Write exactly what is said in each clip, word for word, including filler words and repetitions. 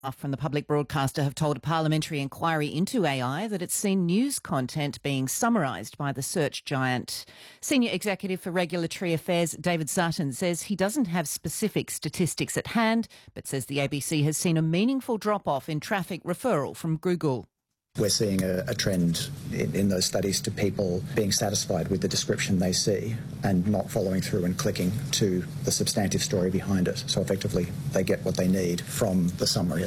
From the public broadcaster have told a parliamentary inquiry into A I that it's seen news content being summarised by the search giant. Senior Executive for Regulatory Affairs David Sutton says he doesn't have specific statistics at hand, but says the A B C has seen a meaningful drop-off in traffic referral from Google. We're seeing a, a trend in, in those studies to people being satisfied with the description they see and not following through and clicking to the substantive story behind it. So effectively, they get what they need from the summary.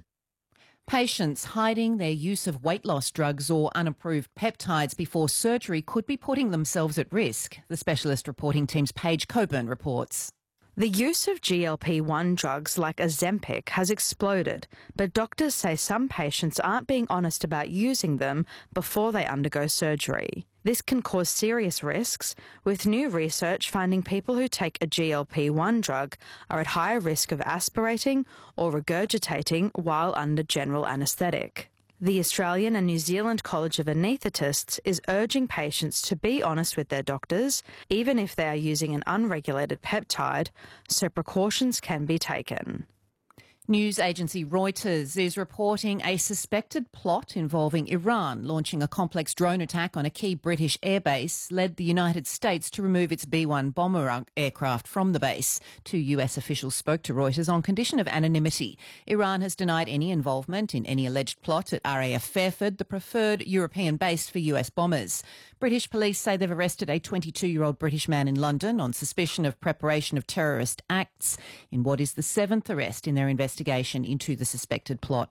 Patients hiding their use of weight loss drugs or unapproved peptides before surgery could be putting themselves at risk. The specialist reporting team's Paige Coburn reports. The use of G L P one drugs like Ozempic has exploded, but doctors say some patients aren't being honest about using them before they undergo surgery. This can cause serious risks, with new research finding people who take a G L P one drug are at higher risk of aspirating or regurgitating while under general anaesthetic. The Australian and New Zealand College of Anaesthetists is urging patients to be honest with their doctors, even if they are using an unregulated peptide, so precautions can be taken. News agency Reuters is reporting a suspected plot involving Iran launching a complex drone attack on a key British airbase led the United States to remove its B one bomber aircraft from the base. Two U S officials spoke to Reuters on condition of anonymity. Iran has denied any involvement in any alleged plot at R A F Fairford, the preferred European base for U S bombers. British police say they've arrested a twenty-two-year-old British man in London on suspicion of preparation of terrorist acts in what is the seventh arrest in their investigation into the suspected plot.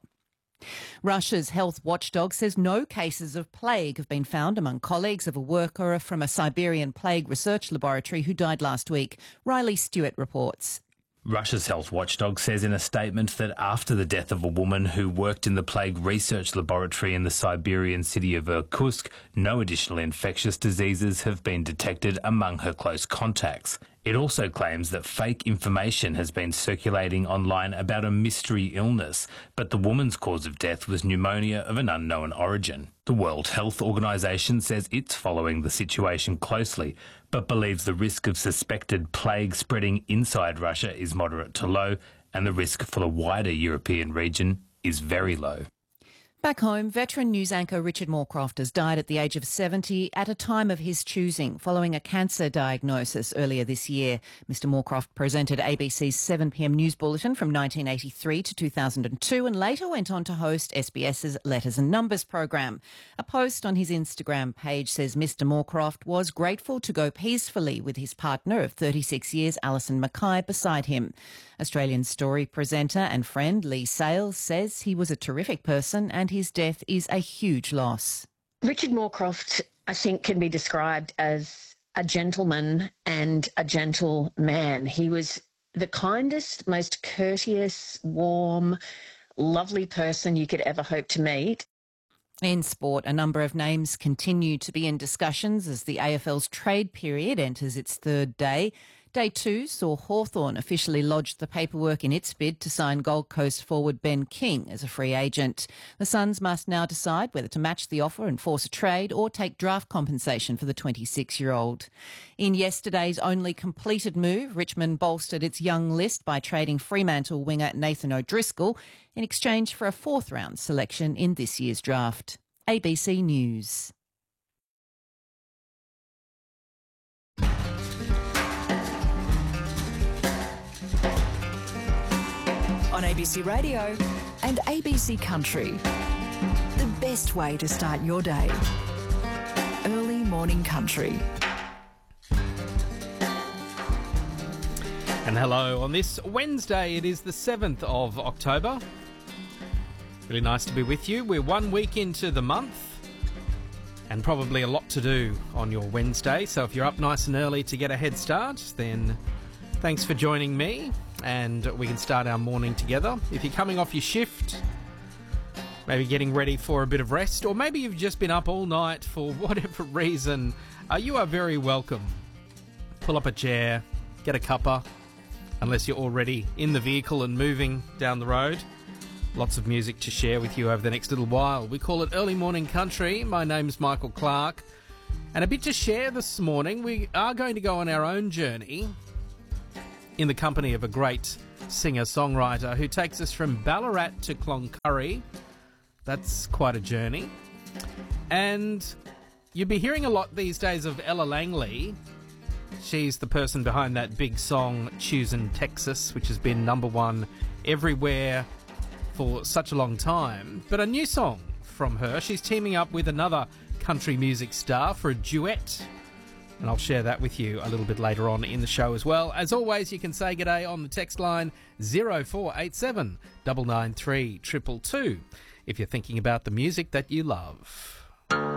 Russia's health watchdog says no cases of plague have been found among colleagues of a worker from a Siberian plague research laboratory who died last week. Riley Stewart reports. Russia's health watchdog says in a statement that after the death of a woman who worked in the plague research laboratory in the Siberian city of Irkutsk, no additional infectious diseases have been detected among her close contacts. It also claims that fake information has been circulating online about a mystery illness, but the woman's cause of death was pneumonia of an unknown origin. The World Health Organization says it's following the situation closely, but believes the risk of suspected plague spreading inside Russia is moderate to low, and the risk for the wider European region is very low. Back home, veteran news anchor Richard Morecroft has died at the age of seventy at a time of his choosing, following a cancer diagnosis earlier this year. Mister Morecroft presented A B C's seven p m news bulletin from nineteen eighty-three to two thousand two and later went on to host SBS's Letters and Numbers program. A post on his Instagram page says Mister Morecroft was grateful to go peacefully with his partner of thirty-six years, Alison Mackay, beside him. Australian Story presenter and friend Lee Sales says he was a terrific person and his death is a huge loss. Richard Morecroft, I think, can be described as a gentleman and a gentle man. He was the kindest, most courteous, warm, lovely person you could ever hope to meet. In sport, a number of names continue to be in discussions as the A F L's trade period enters its third day. Day two saw Hawthorn officially lodge the paperwork in its bid to sign Gold Coast forward Ben King as a free agent. The Suns must now decide whether to match the offer and force a trade or take draft compensation for the twenty-six-year-old. In yesterday's only completed move, Richmond bolstered its young list by trading Fremantle winger Nathan O'Driscoll in exchange for a fourth-round selection in this year's draft. A B C News. On A B C Radio and A B C Country. The best way to start your day. Early morning country. And hello, on this Wednesday, it is the seventh of October. Really nice to be with you. We're one week into the month and probably a lot to do on your Wednesday. So if you're up nice and early to get a head start, then thanks for joining me and we can start our morning together. If you're coming off your shift, maybe getting ready for a bit of rest, or maybe you've just been up all night for whatever reason, uh, you are very welcome. Pull up a chair, get a cuppa, unless you're already in the vehicle and moving down the road. Lots of music to share with you over the next little while. We call it Early Morning Country. My name's Michael Clark. And a bit to share this morning. We are going to go on our own journey in the company of a great singer-songwriter who takes us from Ballarat to Cloncurry. That's quite a journey. And you'll be hearing a lot these days of Ella Langley. She's the person behind that big song, Choosin' Texas, which has been number one everywhere for such a long time. But a new song from her. She's teaming up with another country music star for a duet. And I'll share that with you a little bit later on in the show as well. As always, you can say g'day on the text line zero four eight seven nine nine three two two two if you're thinking about the music that you love.